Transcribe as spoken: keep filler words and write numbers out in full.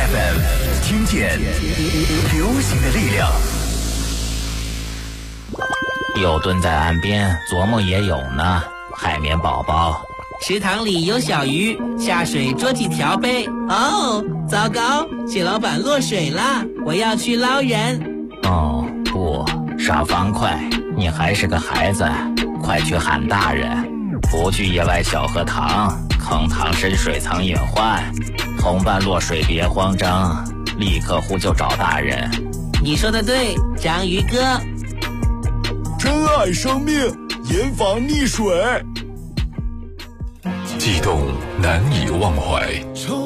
F M， 听见流行的力量。 有蹲在岸边琢磨也有呢，海绵宝宝。 池塘里有小鱼，下水捉几条呗。哦，糟糕，蟹老板落水了，我要去捞人。 哦，不，傻方块，你还是个孩子，快去喊大人。不去野外小河塘，坑塘深水藏隐患，同伴落水别慌张，立刻呼救找大人。 你说的对，章鱼哥。 珍爱生命，严防溺水。 悸动难以忘怀，